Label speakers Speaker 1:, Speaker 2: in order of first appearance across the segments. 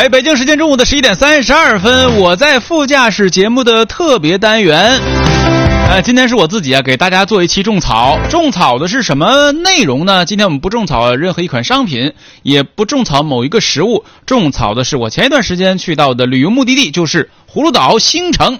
Speaker 1: 哎，北京时间中午的11点32分，我在副驾驶节目的特别单元。今天是我自己给大家做一期种草。种草的是什么内容呢？今天我们不种草任何一款商品，也不种草某一个食物，种草的是我前一段时间去到的旅游目的地，就是葫芦岛新城。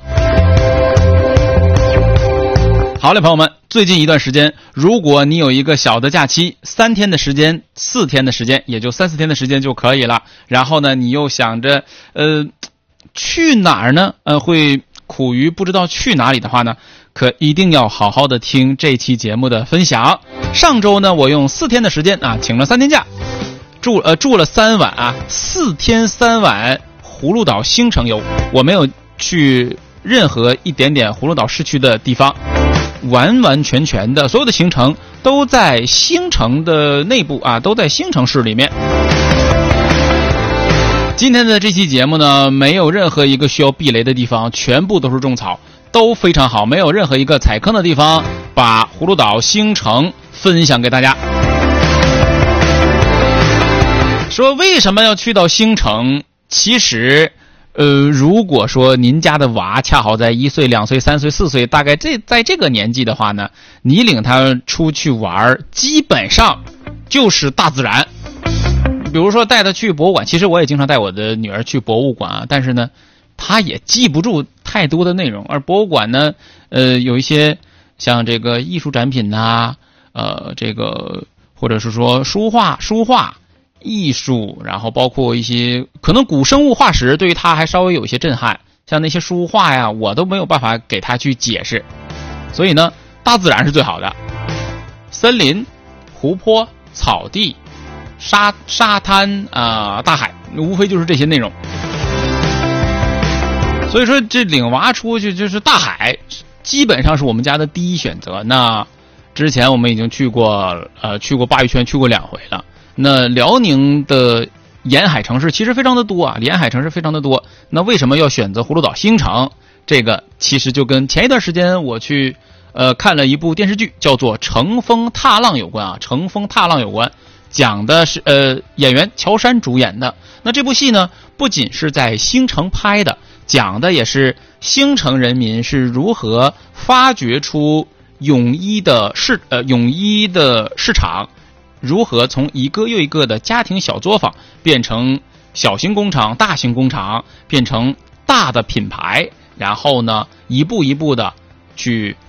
Speaker 1: 好嘞，朋友们，最近一段时间，如果你有一个小的假期，3天的时间、4天的时间，也就3、4天的时间就可以了。然后呢，你又想着，去哪儿呢？会苦于不知道去哪里的话呢，可一定要好好的听这期节目的分享。上周呢，我用4天的时间请了3天假，住了3晚4天3晚葫芦岛新城游。我没有去任何一点点葫芦岛市区的地方。完完全全的所有的行程都在新城的内部都在新城市里面。今天的这期节目呢，没有任何一个需要避雷的地方，全部都是种草，都非常好，没有任何一个踩坑的地方，把葫芦岛新城分享给大家。说为什么要去到新城？其实如果说您家的娃恰好在1岁、2岁、3岁、4岁，大概在这个年纪的话呢，你领他出去玩，基本上就是大自然。比如说带他去博物馆，其实我也经常带我的女儿去博物馆但是呢，她也记不住太多的内容。而博物馆呢，有一些像这个艺术展品这个或者是说书画艺术，然后包括一些可能古生物化石，对于他还稍微有一些震撼，像那些书画我都没有办法给他去解释。所以呢，大自然是最好的，森林、湖泊、草地、沙滩大海，无非就是这些内容。所以说这领娃出去就是大海，基本上是我们家的第一选择。那之前我们已经去过鲅鱼圈，去过2回了。那辽宁的沿海城市其实非常的多沿海城市非常的多。那为什么要选择葫芦岛新城？这个其实就跟前一段时间我去看了一部电视剧，叫做《乘风踏浪》有关乘风踏浪有关，讲的是演员乔杉主演的。那这部戏呢，不仅是在新城拍的，讲的也是新城人民是如何发掘出泳衣的市场，如何从一个又一个的家庭小作坊变成小型工厂、大型工厂，变成大的品牌，然后呢，一步一步的去